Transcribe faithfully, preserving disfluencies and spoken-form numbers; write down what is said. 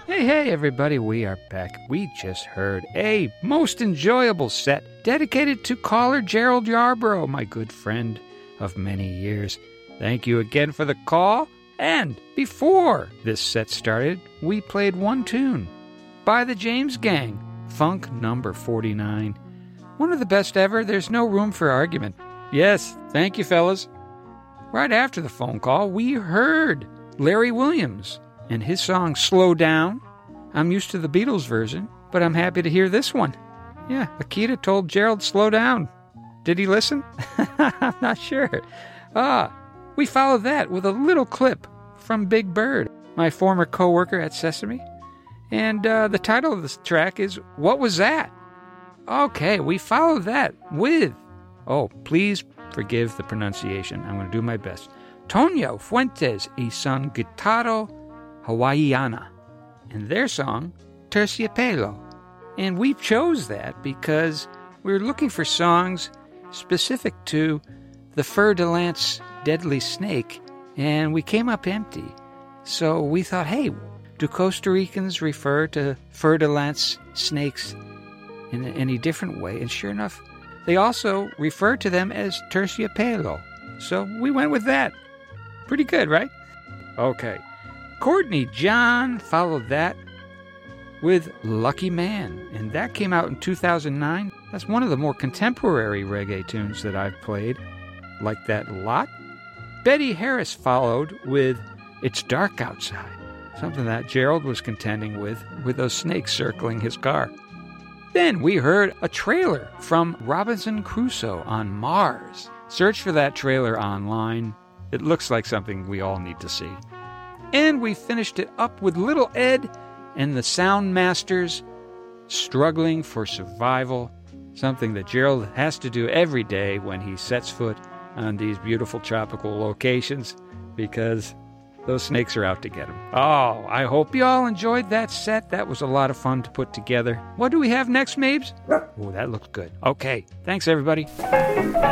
Hey, hey, everybody, we are back. We just heard a most enjoyable set dedicated to caller Gerald Yarbrough, my good friend of many years. Thank you again for the call. And before this set started, we played one tune by the James Gang, Funk Number forty-nine. One of the best ever. There's no room for argument. Yes, thank you, fellas. Right after the phone call, we heard Larry Williams and his song Slow Down. I'm used to the Beatles version, but I'm happy to hear this one. Yeah, Akita told Gerald slow down. Did he listen? I'm not sure. Ah, we followed that with a little clip from Big Bird, my former co-worker at Sesame. And uh, the title of this track is What Was That? Okay, we followed that with, oh, please forgive the pronunciation. I'm going to do my best. Tonio Fuentes y Son Guitarra Hawaiiana, and their song, Terciopelo. And we chose that because we were looking for songs specific to the fer-de-lance deadly snake, and we came up empty. So we thought, hey, do Costa Ricans refer to fer-de-lance snakes in any different way? And sure enough, they also refer to them as terciopelo. So we went with that. Pretty good, right? Okay. Courtney John followed that with Lucky Man, and that came out in two thousand nine. That's one of the more contemporary reggae tunes that I've played. Like that a lot. Betty Harris followed with It's Dark Outside, something that Gerald was contending with, with those snakes circling his car. Then we heard a trailer from Robinson Crusoe on Mars. Search for that trailer online. It looks like something we all need to see. And we finished it up with Little Ed and the Sound Masters struggling for survival, something that Gerald has to do every day when he sets foot on these beautiful tropical locations, because those snakes are out to get him. Oh, I hope you all enjoyed that set. That was a lot of fun to put together. What do we have next, Mabes? Oh, that looks good. Okay, thanks, everybody.